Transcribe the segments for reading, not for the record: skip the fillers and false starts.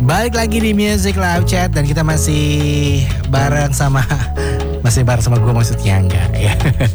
Balik lagi di Music Live Chat dan kita masih bareng sama gue maksudnya enggak ya.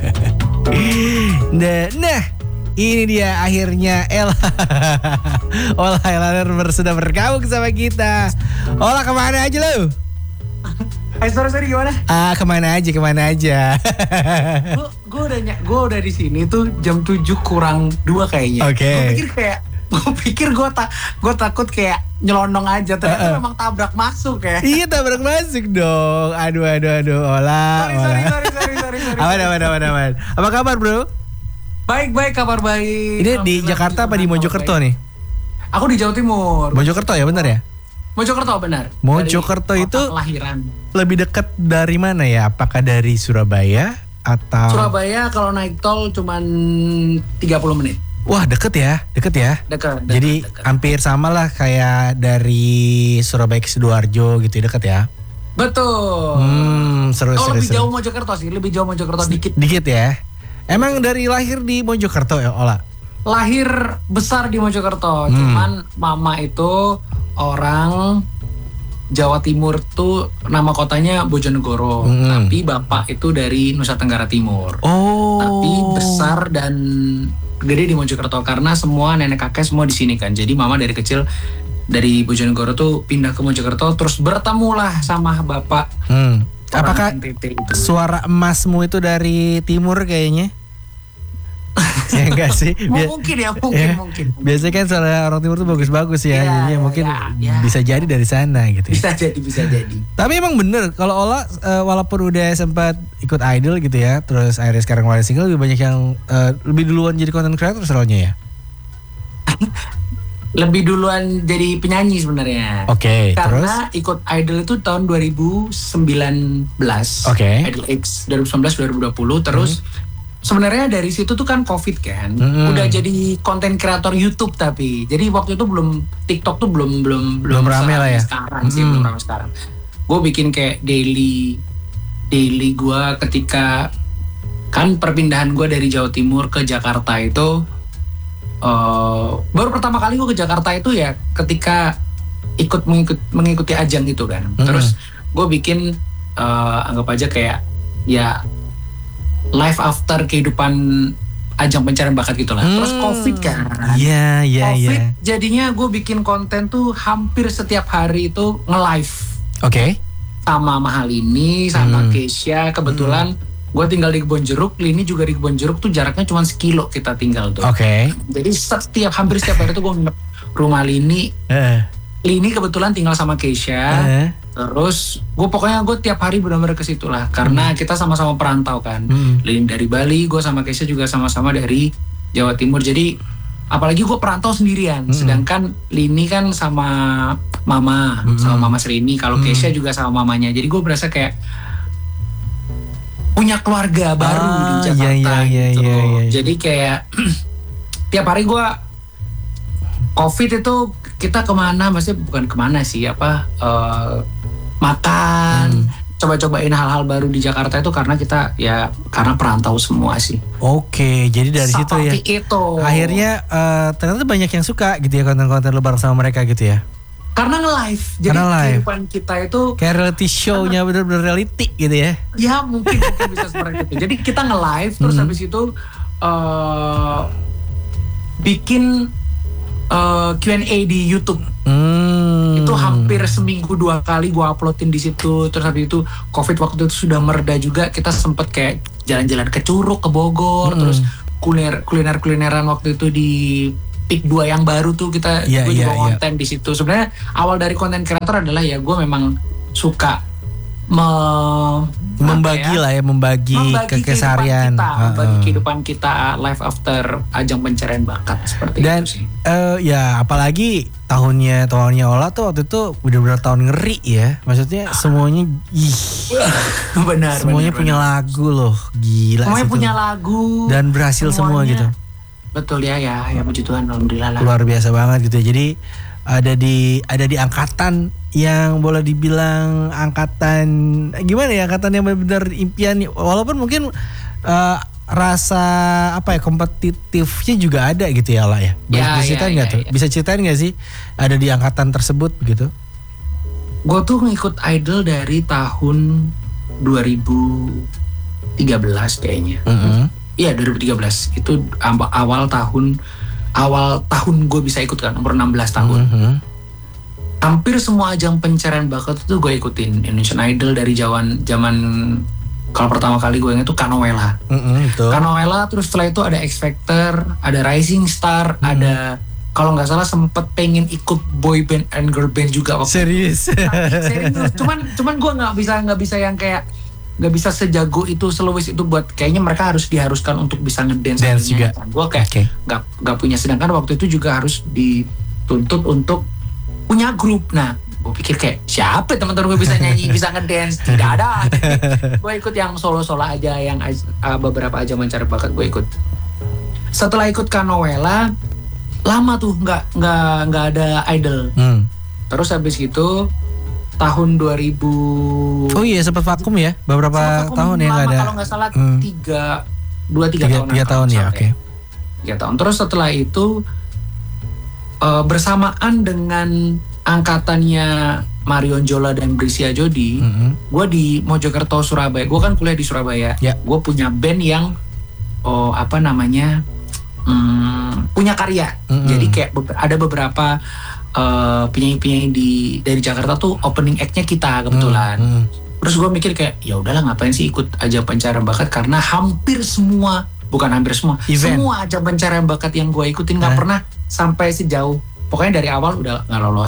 Nah, ini dia akhirnya Ella. Ola sudah bergabung sama kita. Ola kemana aja lu? Sorry gimana? Kemana aja. Gue udah di sini tuh jam 7 kurang 2 kayaknya. Oke. Gue pikir gue takut kayak nyelonong aja, ternyata memang tabrak masuk ya. Iya, tabrak masuk dong. Aduh Ola. Sorry. Aman. Apa kabar, Bro? Baik, kabar baik. Ini di Jakarta apa di Mojokerto nih? Aku di Jawa Timur. Mojokerto ya, benar ya? Mojokerto benar. Mojokerto itu kelahiran. Lebih dekat dari mana ya? Apakah dari Surabaya atau? Surabaya kalau naik tol cuman 30 menit. Wah, deket ya. Dekat. Jadi hampir sama lah kayak dari Surabaya ke Sidoarjo gitu, deket ya. Betul. Seru. Lebih jauh Mojokerto sih, dikit. Dikit ya. Emang dari lahir di Mojokerto ya, Ola? Lahir besar di Mojokerto, cuman mama itu orang Jawa Timur tuh nama kotanya Bojonegoro, tapi bapak itu dari Nusa Tenggara Timur. Tapi besar dan gede di Mojokerto karena semua nenek kakek semua di sini kan. Jadi mama dari kecil dari Bojonegoro tuh pindah ke Mojokerto, terus bertemulah sama bapak. Apakah suara emasmu itu dari timur kayaknya? Ya enggak sih? Mungkin. Biasanya kan suara orang timur tuh bagus-bagus ya. Jadinya mungkin bisa jadi dari sana gitu ya. Bisa jadi. Tapi emang bener kalau Ola walaupun udah sempat ikut idol gitu ya, terus akhirnya sekarang ngeluarin single, lebih banyak yang lebih duluan jadi content creator soalnya ya. Lebih duluan jadi penyanyi sebenarnya. Oke, karena terus? Ikut idol itu tahun 2019. Oke. Idol X 2019 2020 terus sebenarnya dari situ tuh kan Covid kan. Udah jadi konten kreator YouTube, tapi jadi waktu itu TikTok tuh belum rame lah ya. Sekarang sih belum rame sekarang. Gue bikin kayak daily gue ketika kan perpindahan gue dari Jawa Timur ke Jakarta itu baru pertama kali gue ke Jakarta itu ya ketika mengikuti ajang itu kan. Terus gue bikin anggap aja kayak ya life after kehidupan ajang pencarian bakat gitu lah. Terus Covid kan. Iya. Covid jadinya gue bikin konten tuh hampir setiap hari itu nge-live. Oke. Sama Mahalini, sama Keisha. Kebetulan gue tinggal di Kebonjeruk, Lini juga di Kebonjeruk tuh jaraknya cuma 1 kilo kita tinggal tuh. Oke. Jadi hampir setiap hari tuh gue nginep rumah Lini. Lini kebetulan tinggal sama Keisha. Terus gue tiap hari benar-benar ke situ lah karena kita sama-sama perantau kan. Lini dari Bali, gue sama Keisha juga sama-sama dari Jawa Timur. Jadi apalagi gue perantau sendirian. Sedangkan Lini kan sama mama, sama mama Srini. Kalau Keisha juga sama mamanya. Jadi gue berasa kayak punya keluarga baru di Jakarta gitu. Jadi kayak tiap hari gue Covid itu kita kemana, maksudnya bukan kemana sih, makan, coba-cobain hal-hal baru di Jakarta itu karena kita karena perantau semua sih. Oke, jadi dari situ ya. Itu. Akhirnya ternyata banyak yang suka gitu ya konten-konten lu bareng sama mereka gitu ya. Karena nge-live, jadi kehidupan kita itu kayak reality show-nya bener-bener reality gitu ya. Ya mungkin bisa seperti itu. Jadi kita nge-live terus habis itu bikin Q&A di YouTube. Itu hampir seminggu 2 kali gue uploadin di situ. Terus habis itu Covid waktu itu sudah mereda juga, kita sempet kayak jalan-jalan ke Curug, ke Bogor, terus kulineran waktu itu di Pik 2 yang baru tuh gue juga konten di situ. Sebenarnya awal dari konten kreator adalah ya gue memang suka membagi keseharian kita, membagi kehidupan kita life after ajang pencarian bakat seperti dan, itu sih. Ya apalagi tahunnya Ola tuh waktu itu benar-benar tahun ngeri ya. Maksudnya semuanya benar. Semuanya punya lagu loh, gila. Semuanya punya lagu dan berhasil semua gitu. Betul ya puji Tuhan, alhamdulillah lah. Luar biasa banget gitu ya. Jadi ada di angkatan yang boleh dibilang angkatan gimana ya, angkatan yang benar-benar impian, walaupun mungkin rasa kompetitifnya juga ada gitu ya lah ya. Bisa ceritain nggak tuh? Bisa ceritain nggak sih ada di angkatan tersebut begitu? Gue tuh ngikut Idol dari tahun 2013 kayaknya. Iya 2013 itu awal tahun gue bisa ikut kan, umur 16 tahun. Hampir semua ajang pencarian bakat itu gue ikutin. Indonesian Idol dari zaman kalau pertama kali gue ingat tuh Kanoela. Kanoela, terus setelah itu ada X Factor, ada Rising Star, ada kalau nggak salah sempet pengen ikut boy band and girl band juga waktu serius. Serius. Cuman gue nggak bisa yang kayak nggak bisa sejago itu, seluwes itu buat kayaknya mereka diharuskan untuk bisa ngedance juga. Gue kayak nggak punya, sedangkan waktu itu juga harus dituntut untuk punya grup. Nah, gue pikir kayak siapa teman-teman gue bisa nyanyi, bisa ngedance, tidak ada. Gue ikut yang solo-solo aja, yang beberapa aja mencari bakat gue ikut. Setelah ikut Kanoela, lama tuh nggak ada idol. Terus habis gitu tahun 2000. Oh iya, sempat vakum ya beberapa tahun ya nggak ada. Kalau nggak salah 3 tahun. 3 tahun ya, oke. 3 tahun. Terus setelah itu bersamaan dengan angkatannya Marion Jola dan Brisia Jodi, gue di Mojokerto, Surabaya. Gue kan kuliah di Surabaya. Gue punya band yang punya karya. Jadi kayak ada beberapa penyanyi-penyanyi dari Jakarta tuh opening act-nya kita kebetulan. Terus gue mikir kayak ya udahlah, ngapain sih ikut ajang pencarian bakat, karena semua ajang pencarian bakat yang gue ikutin nggak pernah sampai sejauh, pokoknya dari awal udah nggak lolos,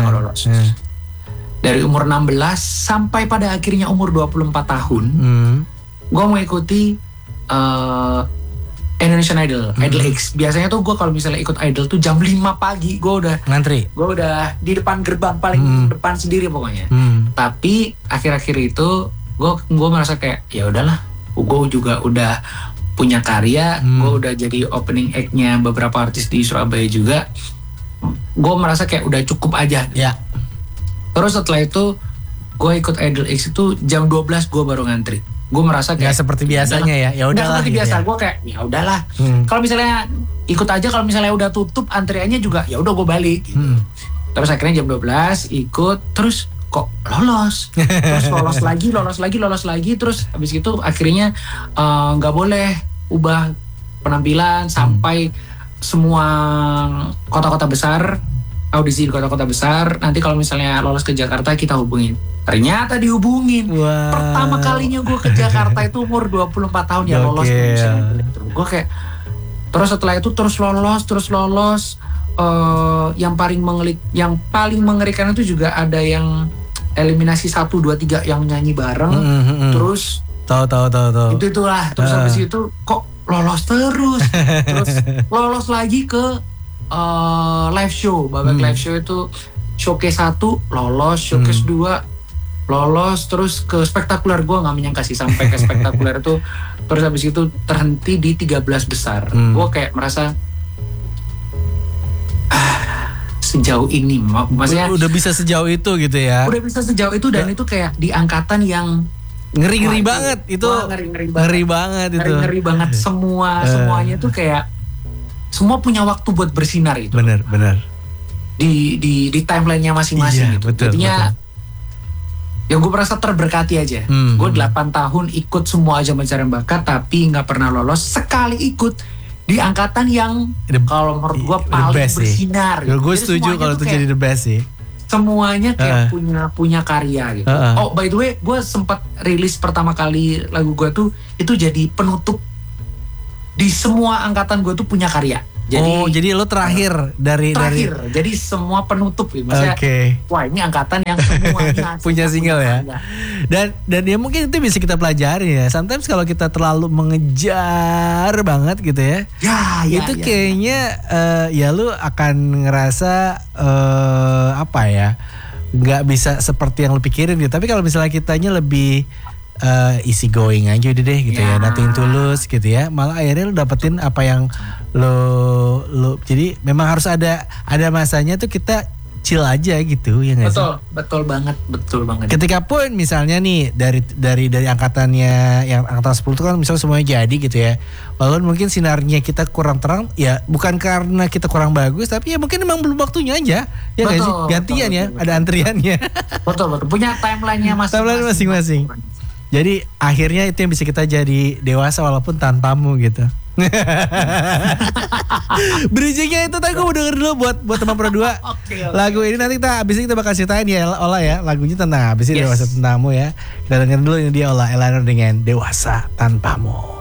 dari umur 16 sampai pada akhirnya umur 24 tahun gue mengikuti Indonesian Idol, Idol X. Biasanya tuh gue kalau misalnya ikut Idol tuh jam 5 pagi gue udah ngantri. Gue udah di depan gerbang paling depan sendiri pokoknya. Tapi akhir-akhir itu gue merasa kayak ya udahlah, gue juga udah punya karya, gue udah jadi opening act-nya beberapa artis di Surabaya juga. Gue merasa kayak udah cukup aja. Ya. Terus setelah itu gue ikut Idol X itu jam 12 gue baru ngantri. Gue merasa kayak nggak seperti biasanya ya udahlah. Nggak seperti biasa, gue kayak ya udahlah. Kalau misalnya ikut aja, kalau misalnya udah tutup antriannya juga ya udah gue balik. Gitu. Terus akhirnya jam 12 ikut, terus kok lolos, terus lolos lagi, terus habis itu akhirnya nggak boleh ubah penampilan sampai semua kota-kota besar, audisi di kota-kota besar. Nanti kalau misalnya lolos ke Jakarta kita hubungin. Ternyata dihubungin. Wow. Pertama kalinya gue ke Jakarta itu umur 24 tahun ya lolos. Gue kayak terus setelah itu terus lolos. Yang paling mengerikan itu juga ada yang eliminasi 1, 2, 3 yang nyanyi bareng. Terus tahu. Itulah. Terus habis itu kok lolos terus. Terus lolos lagi ke live show. Babak live show itu showcase 1 lolos, showcase 2 lolos, terus ke spektakuler. Gue nggak menyangka sih sampai ke spektakuler itu. Terus habis itu terhenti di 13 besar. Gue kayak merasa sejauh ini, maksudnya udah bisa sejauh itu gitu ya. Udah bisa sejauh itu, dan itu kayak di angkatan yang ngeri banget itu. Ngeri banget semuanya tuh kayak semua punya waktu buat bersinar itu. Bener. Di timelinenya masing-masing. Iya, gitu. Jadinya ya gue merasa terberkati aja. Gue 8 tahun ikut semua ajang pencarian bakat tapi nggak pernah lolos. Sekali ikut di angkatan yang kalau menurut gue paling bersinar. Gitu. Gue setuju kalau itu jadi the best sih. Semuanya kayak punya karya gitu. Oh by the way, gue sempat rilis pertama kali lagu gue tuh itu jadi penutup di semua angkatan gue tuh punya karya. Jadi lo terakhir dari jadi semua penutup gitu. Maksudnya wah ini angkatan yang semuanya punya single ya. Dan ya mungkin itu bisa kita pelajari ya. Sometimes kalau kita terlalu mengejar banget gitu ya. Itu kayaknya ya lo akan ngerasa nggak bisa seperti yang lo pikirin gitu. Tapi kalau misalnya kitanya lebih easy going aja udah deh gitu ya, nothing tulus gitu ya, malah akhirnya lo dapetin apa yang lo jadi memang harus ada masanya tuh kita chill aja gitu ya nggak sih? Betul banget. Ketika pun misalnya nih dari angkatannya yang angkatan 10 itu kan misalnya semuanya jadi gitu ya. Walaupun mungkin sinarnya kita kurang terang ya bukan karena kita kurang bagus tapi ya mungkin emang belum waktunya aja. Ya nggak sih? Gantian ya, ada antriannya. Betul. Punya timelinenya masing-masing. Jadi akhirnya itu yang bisa kita jadi dewasa walaupun tanpamu gitu. Bridgingnya itu tadi gue mau denger dulu buat teman berdua. Oke. Lagu ini nanti abis ini kita bakal ceritain ya Ola ya. Lagunya tentang abis ini Dewasa Tanpamu ya. Kita dengerin dulu ini dia Ola Elanor dengan Dewasa Tanpamu.